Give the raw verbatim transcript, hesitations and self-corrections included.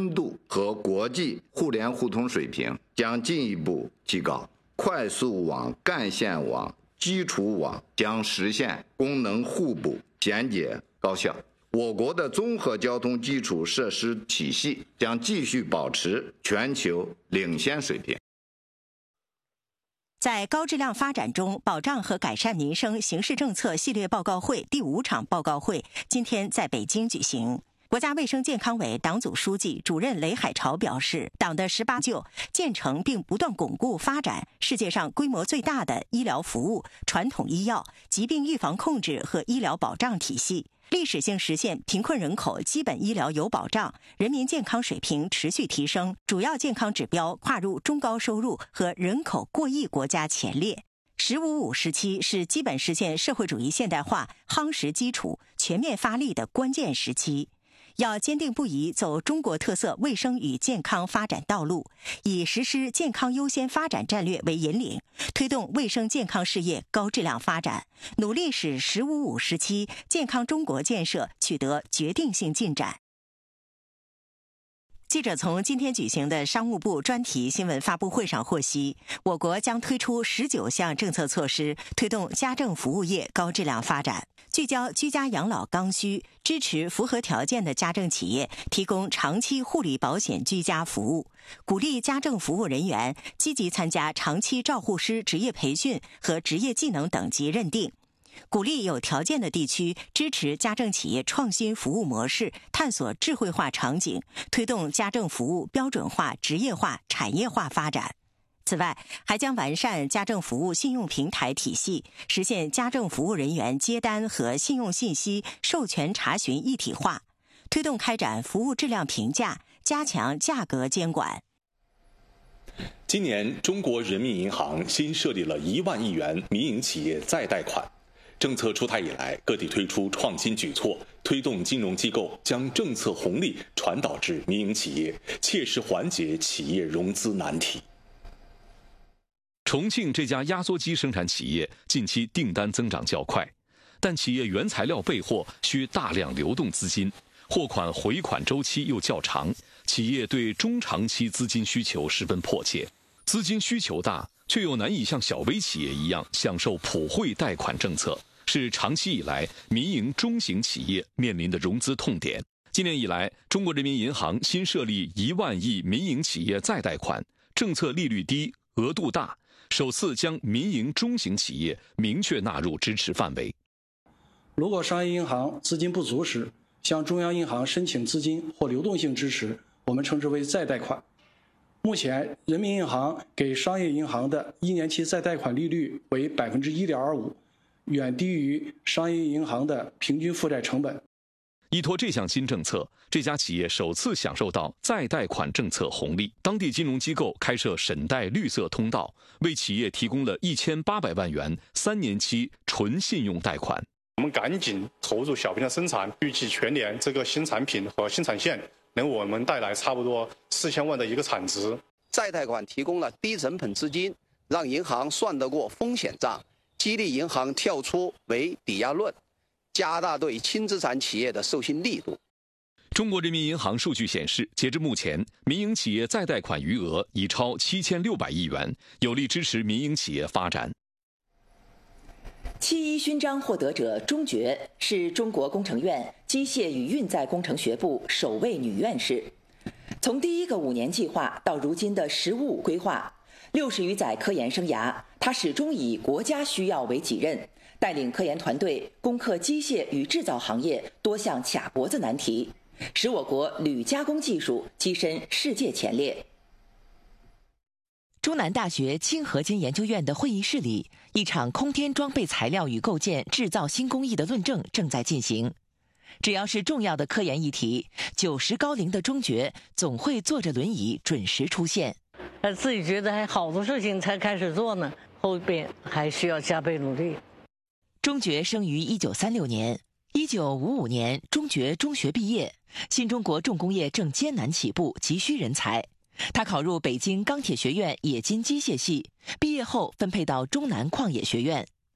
深度和国际互联互通水平将进一步提高，快速网、干线网、基础网将实现功能互补、简洁高效。我国的综合交通基础设施体系将继续保持全球领先水平。 在高质量发展中保障和改善民生形势政策系列报告会第五场报告会今天在北京举行。国家卫生健康委党组书记、主任雷海潮表示，党的十八就建成并不断巩固发展世界上规模最大的医疗服务、传统医药、疾病预防控制和医疗保障体系，历史性实现贫困人口基本医疗有保障，人民健康水平持续提升，主要健康指标跨入中高收入和人口过亿国家前列。十五五时期是基本实现社会主义现代化夯实基础、全面发力的关键时期。要坚定不移走中国特色卫生与健康发展道路，以实施健康优先发展战略为引领，推动卫生健康事业高质量发展，努力使“十五五”时期健康中国建设取得决定性进展。记者从今天举行的商务部专题新闻发布会上获悉，我国将推出十九项政策措施，推动家政服务业高质量发展，聚焦居家养老刚需，支持符合条件的家政企业提供长期护理保险居家服务，鼓励家政服务人员积极参加长期照护师职业培训和职业技能等级认定，鼓励有条件的地区支持家政企业创新服务模式，探索智慧化场景，推动家政服务标准化、职业化、产业化发展。此外，还将完善家政服务信用平台体系，实现家政服务人员接单和信用信息授权查询一体化，推动开展服务质量评价，加强价格监管。 今年，中国人民银行新设立了一万亿元民营企业再贷款。政策出台以来，各地推出创新举措，推动金融机构将政策红利传导至民营企业，切实缓解企业融资难题。 重庆这家压缩机生产企业近期订单增长较快，但企业原材料备货需大量流动资金，货款回款周期又较长，企业对中长期资金需求十分迫切。资金需求大，却又难以像小微企业一样享受普惠贷款政策，是长期以来民营中型企业面临的融资痛点。今年以来，中国人民银行新设立一万亿民营企业再贷款，政策利率低、额度大，首次将民营中型企业明确纳入支持范围。 如果商业银行资金不足时，向中央银行申请资金或流动性支持，我们称之为再贷款。目前，人民银行给商业银行的一年期再贷款利率为 百分之一点二五， 远低于商业银行的平均负债成本。 依托这项新政策，这家企业首次享受到再贷款政策红利。当地金融机构开设审贷绿色通道，为企业提供了一千八百万元三年期纯信用贷款。 我们赶紧投入小瓶的生产，预计全年这个新产品和新产线能为我们带来差不多四千万的一个产值。 再贷款提供了低成本资金，让银行算得过风险账，激励银行跳出为抵押论，加大对轻资产企业的授信力度。 中国人民银行数据显示，截至目前，民营企业再贷款余额已超七千六百亿元，有力支持民营企业发展。 七一勋章获得者钟觉是中国工程院机械与运载工程学部首位女院士。从第一个五年计划到如今的“十五五”规划，六十余载科研生涯，她始终以国家需要为己任，带领科研团队攻克机械与制造行业多项卡脖子难题，使我国铝加工技术跻身世界前列。 中南大学氢合金研究院的会议室里，一场空天装备材料与构建制造新工艺的论证正在进行。只要是重要的科研议题，九十高龄的钟觉总会坐着轮椅准时出现。 他自己觉得还好多事情才开始做呢，后边还需要加倍努力。 钟觉生于一九三六年，一九五五年钟觉中学毕业，新中国重工业正艰难起步，急需人才。他考入北京钢铁学院冶金机械系，毕业后分配到中南矿业学院。